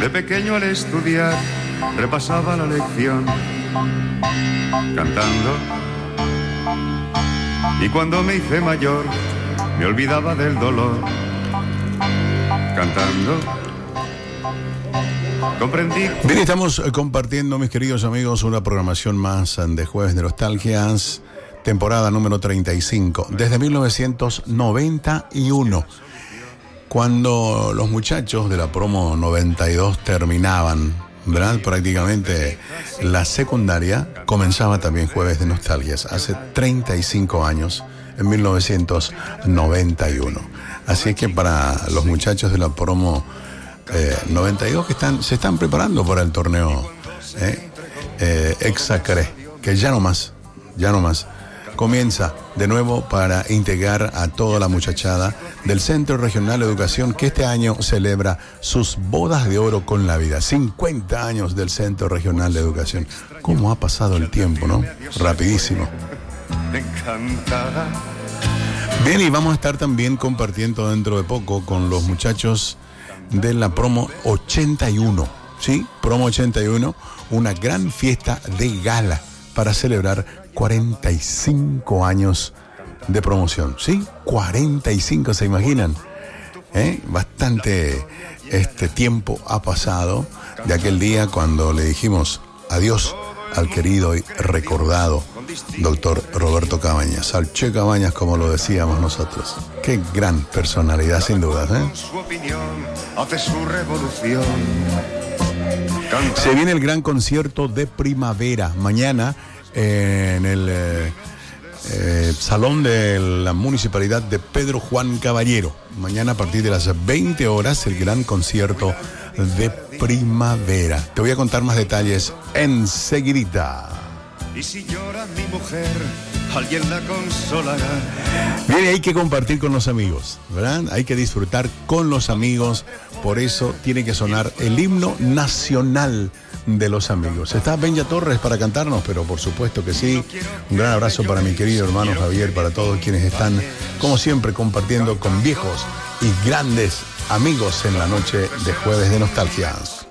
De pequeño al estudiar repasaba la lección cantando, y cuando me hice mayor me olvidaba del dolor cantando. Comprendí. Bien, estamos compartiendo, mis queridos amigos, una programación más de Jueves de Nostalgias, temporada número 35, desde 1991. Cuando los muchachos de la promo 92 terminaban, ¿verdad?, prácticamente la secundaria, comenzaba también Jueves de Nostalgias, hace 35 años, en 1991. Así es que para los muchachos de la promo 92 que se están preparando para el torneo Exacre, que ya no más comienza de nuevo para integrar a toda la muchachada del Centro Regional de Educación, que este año celebra sus bodas de oro con la vida. 50 años del Centro Regional de Educación. ¿Cómo ha pasado el tiempo, no? Rapidísimo. Bien, y vamos a estar también compartiendo dentro de poco con los muchachos de la promo 81, ¿sí? Promo 81, una gran fiesta de gala para celebrar 45 años de promoción, ¿sí? 45, ¿se imaginan? Bastante tiempo ha pasado de aquel día cuando le dijimos adiós al querido y recordado doctor Roberto Cabañas, al Che Cabañas, como lo decíamos nosotros. Qué gran personalidad, sin dudas, Su opinión hace su revolución. Se viene el gran concierto de primavera mañana en el salón de la municipalidad de Pedro Juan Caballero. Mañana a partir de las 20 horas el gran concierto de primavera. Te voy a contar más detalles enseguidita. Y si llora mi mujer, alguien la consolará. Bien, hay que compartir con los amigos, ¿verdad? Hay que disfrutar con los amigos. Por eso tiene que sonar el himno nacional de los amigos. Está Benja Torres para cantarnos, pero por supuesto que sí. Un gran abrazo para mi querido hermano Javier, para todos quienes están, como siempre, compartiendo con viejos y grandes amigos en la noche de Jueves de Nostalgia.